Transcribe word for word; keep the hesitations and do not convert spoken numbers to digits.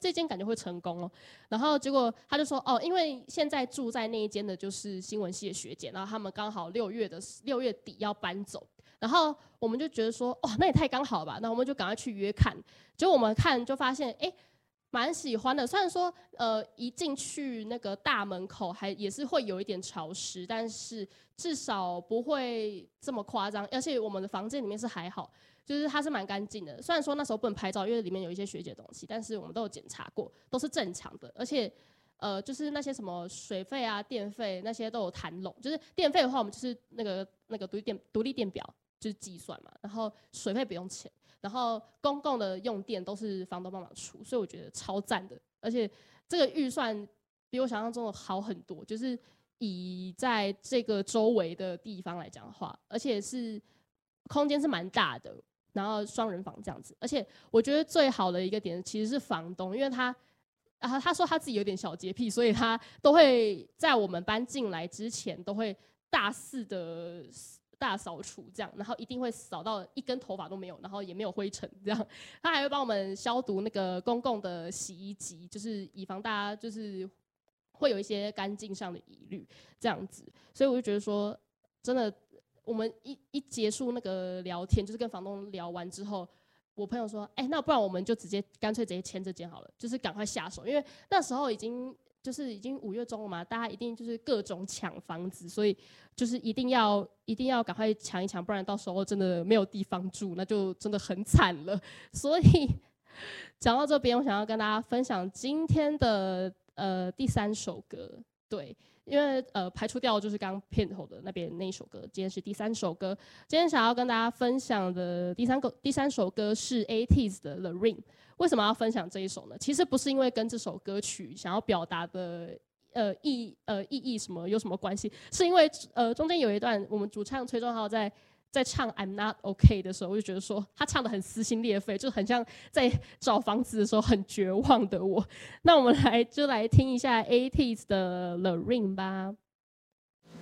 这间感觉会成功哦。然后结果他就说哦，因为现在住在那一间的就是新闻系的学姐，然后他们刚好六月的六月底要搬走，然后我们就觉得说哦，那也太刚好了吧，那我们就赶快去约看。结果我们看就发现，哎，蛮喜欢的。虽然说呃一进去那个大门口还也是会有一点潮湿，但是至少不会这么夸张，而且我们的房间里面是还好。就是它是蛮干净的，虽然说那时候不能拍照，因为里面有一些学姐的东西，但是我们都有检查过，都是正常的。而且，呃，就是那些什么水费啊、电费那些都有谈拢。就是电费的话，我们就是那个那个独立电独立电表就是计算嘛，然后水费不用钱，然后公共的用电都是房东帮忙出，所以我觉得超赞的。而且这个预算比我想象中的好很多，就是以在这个周围的地方来讲的话，而且是空间是蛮大的。然后双人房这样子，而且我觉得最好的一个点其实是房东，因为他啊他说他自己有点小洁癖，所以他都会在我们搬进来之前都会大肆的大扫除这样，然后一定会扫到一根头发都没有，然后也没有灰尘这样。他还会帮我们消毒那个公共的洗衣机，就是以防大家就是会有一些干净上的疑虑这样子。所以我就觉得说，真的。我们一一结束那个聊天，就是跟房东聊完之后，我朋友说：“哎、欸，那不然我们就直接干脆直接签这间好了，就是赶快下手，因为那时候已经就是已经五月中了嘛，大家一定就是各种抢房子，所以就是一定要一定要赶快抢一抢，不然到时候真的没有地方住，那就真的很惨了。所以讲到这边，我想要跟大家分享今天的呃第三首歌，对。”因为呃排除掉就是刚刚片头的那边那一首歌，今天是第三首歌。今天想要跟大家分享的第三个第三首歌是 A T E E Z 的 The Ring。为什么要分享这一首呢？其实不是因为跟这首歌曲想要表达的呃意呃意义什么有什么关系，是因为呃中间有一段我们主唱崔仲浩在。在唱 I'm Not OK 的时候，我就觉得说他唱得很撕心裂肺，就很像在找房子的时候很绝望的我。那我们来就来听一下 A T E E Z 的 The Ring 吧。